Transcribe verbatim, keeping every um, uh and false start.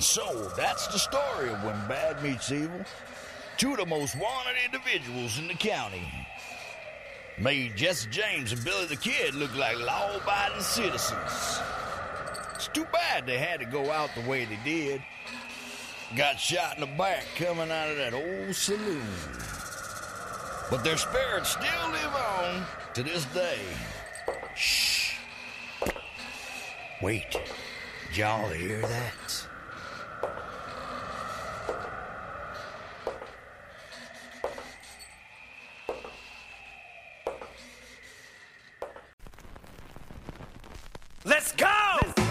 And so, that's the story of when bad meets evil. Two of the most wanted individuals in the county. Made Jesse James and Billy the Kid look like law-abiding citizens. It's too bad they had to go out the way they did. Got shot in the back coming out of that old saloon. But their spirits still live on to this day. Shh. Wait. Did y'all hear that?